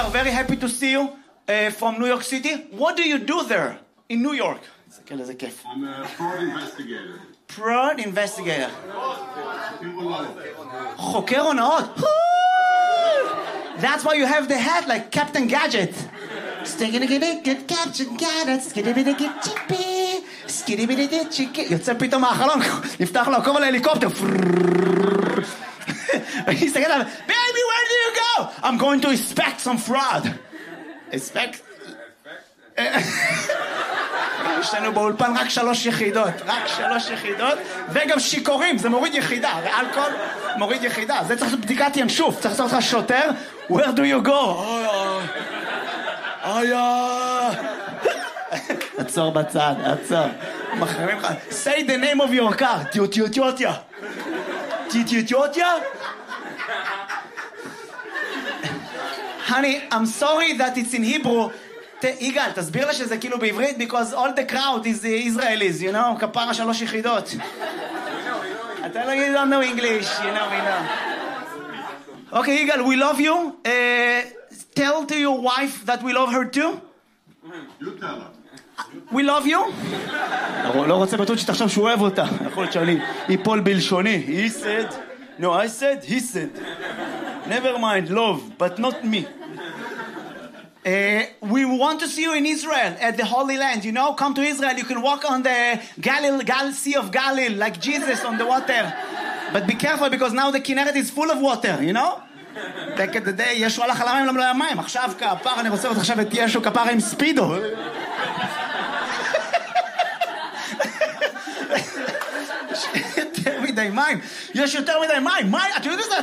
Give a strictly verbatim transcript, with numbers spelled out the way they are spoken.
Igar, very happy to see you uh, from New York City. What do you do there in New York? I'm a fraud investigator. Fraud investigator. חוקר הונאות. That's why you have the hat like Captain Gadget. יוצא פתאום מהחלון, נפתח לו הכל על ההליקופטר. ויסתכל עליו, baby, where do you go? I'm going to inspect some fraud. inspect? יש לנו באולפן רק שלוש יחידות, רק שלוש יחידות, וגם שיקורים, זה מוריד יחידה, אלכוהול מוריד יחידה, זה צריך לעשות בדיקת ינשוף, צריך לעשות לך שוטר, where do you go? איה, עצור בצד, עצור, מחרימים לך, say the name of your car, טיוטיוטיוטיה, טיוטיוטיוטיה? Honey, I'm sorry that it's in Hebrew, יגאל, תסביר לה שזה כאילו בעברית, because all the crowd is Israelis, you know, כפרה שלוש יחידות. אתה לא, you don't know English, you know, we know. Okay, יגאל, we love you. Uh, tell to your wife that we love her too. You tell her. We love you. לא רוצה בטוח שתחשוב שהוא אוהב אותה. יכול להיות שאני ייפול בלשוני. He said, no, I said, he said. Never mind, love, but not me. Uh, we want to see you in Israel at the Holy Land. You know, come to Israel. You can walk on the Galil, Gal Sea of Galilee like Jesus on the water. But be careful because now the Kinneret is full of water. You know. Back in the day, ישו הלך על המים, למה לא היה מים? עכשיו כפר, אני רוצה לראות עכשיו את ישו כפר עם ספידו. יש יותר מדי מים. יש יותר מדי מים. מים, אתה יודע זה?